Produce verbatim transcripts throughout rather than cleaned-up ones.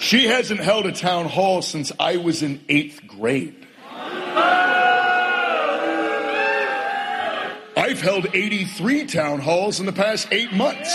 She hasn't held a town hall since I was in eighth grade. I've held eighty-three town halls in the past eight months.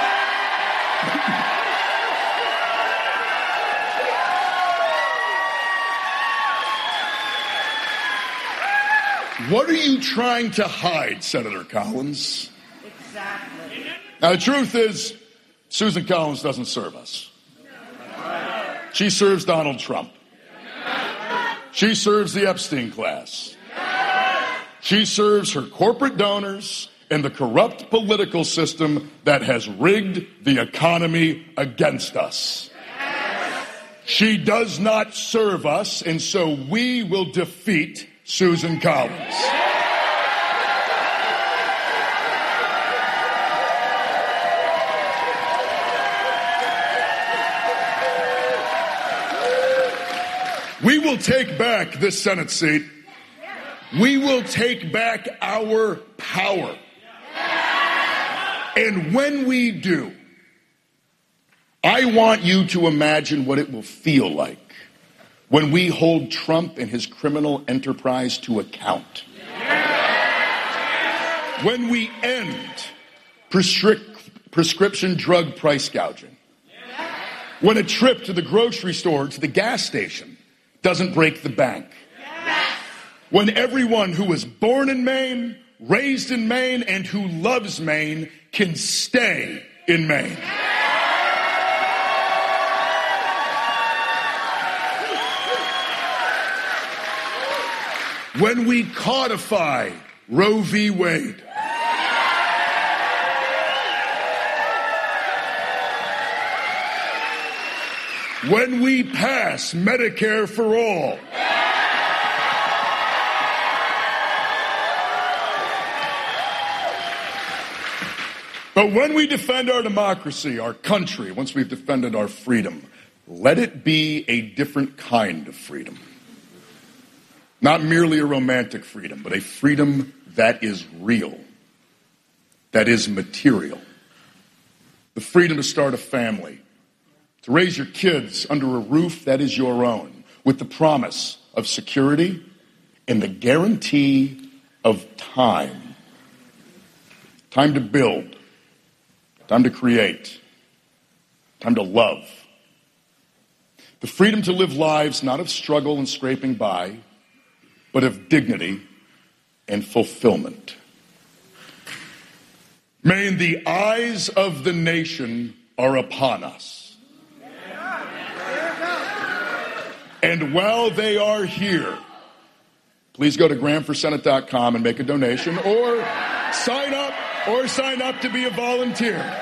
What are you trying to hide, Senator Collins? Exactly. Now, the truth is, Susan Collins doesn't serve us. She serves Donald Trump. She serves the Epstein class. She serves her corporate donors and the corrupt political system that has rigged the economy against us. She does not serve us, and so we will defeat Susan Collins. We will take back this Senate seat. We will take back our power. And when we do, I want you to imagine what it will feel like when we hold Trump and his criminal enterprise to account. When we end prescri- prescription drug price gouging. When a trip to the grocery store, to the gas station, doesn't break the bank. When everyone who was born in Maine, raised in Maine, and who loves Maine can stay in Maine. When we codify Roe v. Wade. When we pass Medicare for all. But when we defend our democracy, our country, once we've defended our freedom, let it be a different kind of freedom. Not merely a romantic freedom, but a freedom that is real, that is material. The freedom to start a family, to raise your kids under a roof that is your own, with the promise of security and the guarantee of time. Time to build, time to create, time to love. The freedom to live lives not of struggle and scraping by, but of dignity and fulfillment. Maine, the eyes of the nation are upon us. And while they are here, please go to graham for senate dot com and make a donation, or sign up, or sign up to be a volunteer.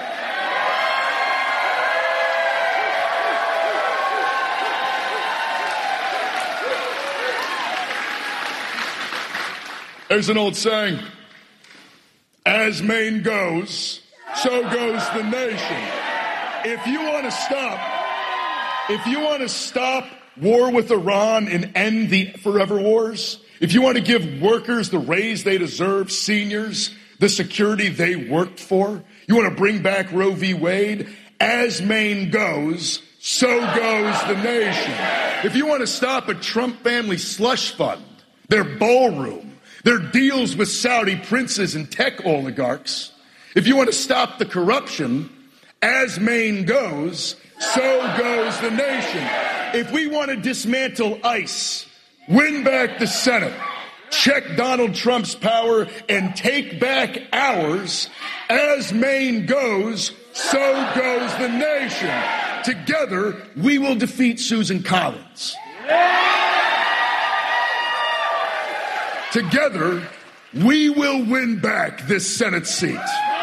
There's an old saying, as Maine goes, so goes the nation. If you want to stop, if you want to stop war with Iran and end the forever wars, if you want to give workers the raise they deserve, seniors the security they worked for, you want to bring back Roe v. Wade, as Maine goes, so goes the nation. If you want to stop a Trump family slush fund, their ballroom, their deals with Saudi princes and tech oligarchs, if you want to stop the corruption, as Maine goes, so goes the nation. If we want to dismantle ICE, win back the Senate, check Donald Trump's power, and take back ours, as Maine goes, so goes the nation. Together, we will defeat Susan Collins. Together, we will win back this Senate seat.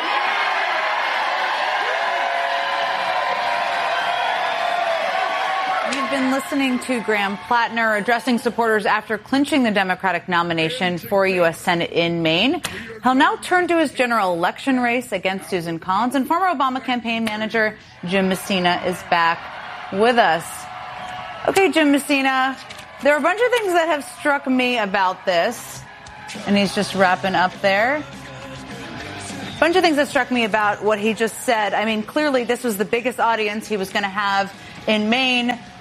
You've been listening to Graham Plattner addressing supporters after clinching the Democratic nomination for U S Senate in Maine. He'll now turn to his general election race against Susan Collins, and former Obama campaign manager Jim Messina is back with us. Okay, Jim Messina, there are a bunch of things that have struck me about this. And he's just wrapping up there. A bunch of things that struck me about what he just said. I mean, clearly this was the biggest audience he was going to have in Maine.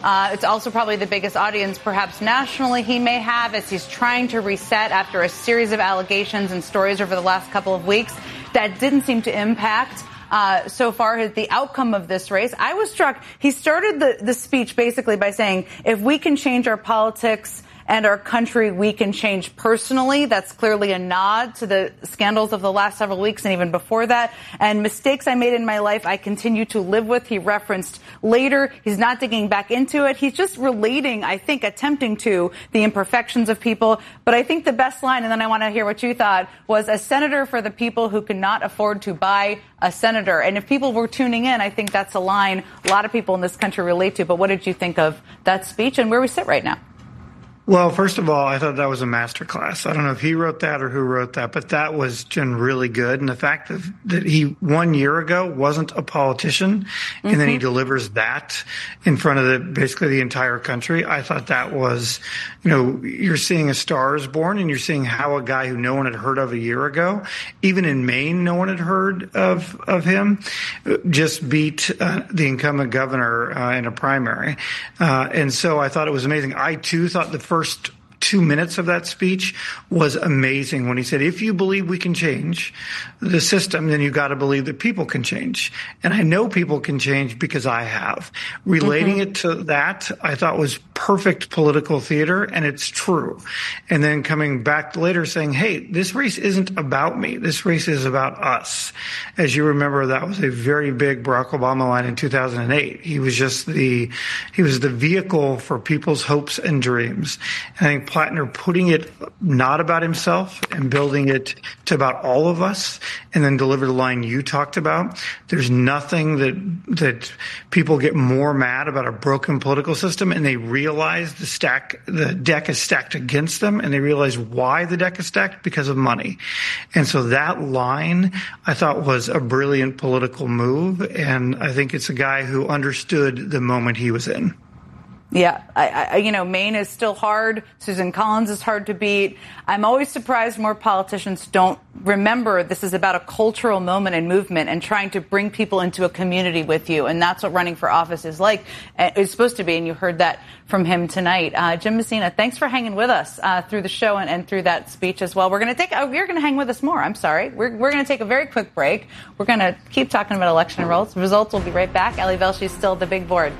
Uh, it's also probably the biggest audience, perhaps nationally, he may have as he's trying to reset after a series of allegations and stories over the last couple of weeks that didn't seem to impact uh, so far the outcome of this race. I was struck. He started the, the speech basically by saying, if we can change our politics and our country, we can change personally. That's clearly a nod to the scandals of the last several weeks and even before that. And mistakes I made in my life, I continue to live with. He referenced later. He's not digging back into it. He's just relating, I think, attempting to the imperfections of people. But I think the best line, and then I want to hear what you thought, was a senator for the people who cannot afford to buy a senator. And if people were tuning in, I think that's a line a lot of people in this country relate to. But what did you think of that speech and where we sit right now? Well, first of all, I thought that was a masterclass. I don't know if he wrote that or who wrote that, but that was just really good. And the fact that, that he one year ago wasn't a politician, mm-hmm. and then he delivers that in front of the, basically the entire country, I thought that was, you know, you're seeing a Star is Born, and you're seeing how a guy who no one had heard of a year ago, even in Maine, no one had heard of, of him, just beat uh, the incumbent governor uh, in a primary. Uh, and so I thought it was amazing. I, too, thought the first two minutes of that speech was amazing when he said, if you believe we can change the system, then you've got to believe that people can change. And I know people can change because I have. Relating mm-hmm. it to that, I thought was perfect political theater, and it's true. And then coming back later saying, hey, this race isn't about me. This race is about us. As you remember, that was a very big Barack Obama line in two thousand eight. He was just the, he was the vehicle for people's hopes and dreams. And I think Plattner putting it not about himself and building it to about all of us, and then deliver the line you talked about. There's nothing that that people get more mad about a broken political system, and they realize the stack, the deck is stacked against them, and they realize why the deck is stacked, because of money. And so that line I thought was a brilliant political move, and I think it's a guy who understood the moment he was in. Yeah, I, I, you know, Maine is still hard. Susan Collins is hard to beat. I'm always surprised more politicians don't remember this is about a cultural moment and movement and trying to bring people into a community with you. And that's what running for office is like. It's supposed to be. And you heard that from him tonight. Uh, Jim Messina, thanks for hanging with us uh, through the show and, and through that speech as well. We're going to take, oh, you're going to hang with us more. I'm sorry. We're, we're going to take a very quick break. We're going to keep talking about election results. Results will be right back. Ellie Velshi is still at the big board.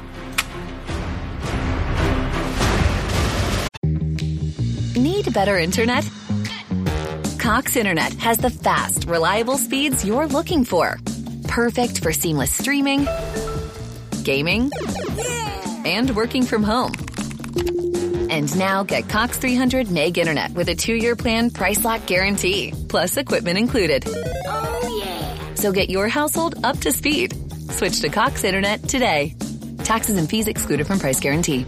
Need better internet? Cox Internet has the fast, reliable speeds you're looking for. Perfect for seamless streaming, gaming, and working from home. And now get Cox three hundred meg internet with a two-year plan price lock guarantee, plus equipment included. Oh, yeah. So get your household up to speed. Switch to Cox Internet today. Taxes and fees excluded from price guarantee.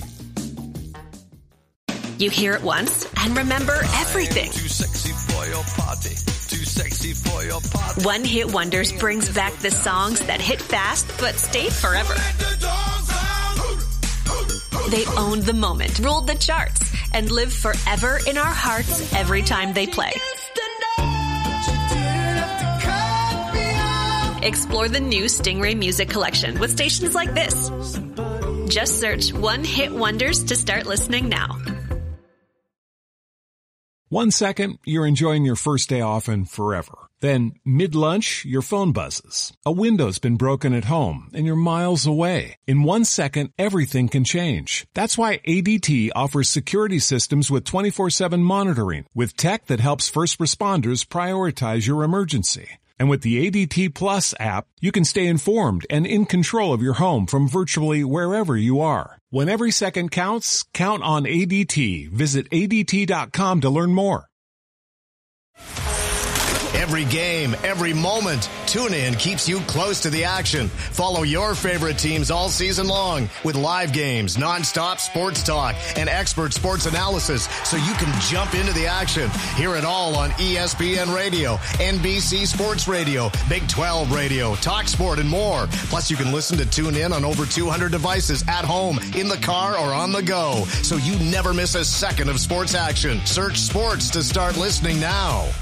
You hear it once and remember everything. Too sexy for your party. Too sexy for your party. One Hit Wonders brings back the songs that hit fast but stay forever. They owned the moment, ruled the charts, and live forever in our hearts every time they play. Explore the new Stingray Music Collection with stations like this. Just search One Hit Wonders to start listening now. One second, you're enjoying your first day off and forever. Then, mid-lunch, your phone buzzes. A window's been broken at home, and you're miles away. In one second, everything can change. That's why A D T offers security systems with twenty-four seven monitoring, with tech that helps first responders prioritize your emergency. And with the A D T Plus app, you can stay informed and in control of your home from virtually wherever you are. When every second counts, count on A D T. Visit A D T dot com to learn more. Every game, every moment, TuneIn keeps you close to the action. Follow your favorite teams all season long with live games, nonstop sports talk, and expert sports analysis so you can jump into the action. Hear it all on E S P N Radio, N B C Sports Radio, Big twelve Radio, TalkSport, and more. Plus, you can listen to TuneIn on over two hundred devices at home, in the car, or on the go, so you never miss a second of sports action. Search sports to start listening now.